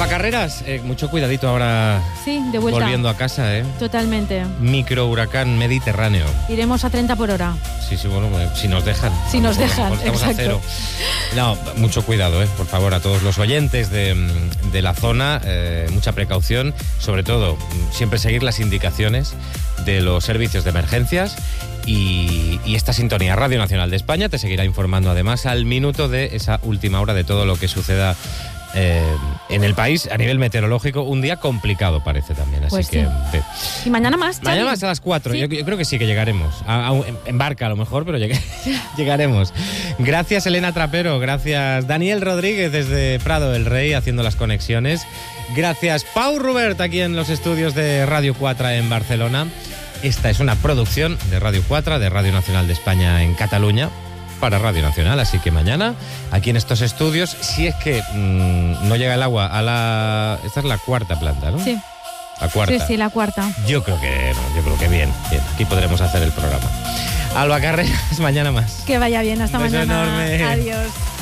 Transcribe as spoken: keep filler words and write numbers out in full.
Alba Carreras, eh, mucho cuidadito ahora. Sí, de vuelta. Volviendo a casa, ¿eh? Totalmente. Microhuracán Mediterráneo. Iremos a treinta por hora. Sí, sí, bueno, pues, si nos dejan. Si nos dejan, estamos a cero. No, mucho cuidado, ¿eh? Por favor, a todos los oyentes de, de la zona, eh, mucha precaución. Sobre todo, siempre seguir las indicaciones de los servicios de emergencias. Y, y esta sintonía Radio Nacional de España te seguirá informando además al minuto de esa última hora de todo lo que suceda eh, en el país a nivel meteorológico. Un día complicado parece también, así pues que... Sí. Te... Y mañana más, Xavi. Mañana más a las cuatro, ¿Sí? yo, yo creo que sí que llegaremos. A, a, en barca a lo mejor, pero lleg llegaremos. Gracias Elena Trapero, gracias Daniel Rodríguez desde Prado del Rey haciendo las conexiones. Gracias Pau Rubert aquí en los estudios de Radio cuatro en Barcelona. Esta es una producción de Radio cuatro, de Radio Nacional de España en Cataluña, para Radio Nacional. Así que mañana, aquí en estos estudios, si es que mmm, no llega el agua a la... Esta es la cuarta planta, ¿no? Sí. La cuarta. Sí, sí, la cuarta. Yo creo que, no, yo creo que bien, bien. Aquí podremos hacer el programa. Alba Carreras, mañana más. Que vaya bien, hasta Un beso mañana. enorme. Adiós.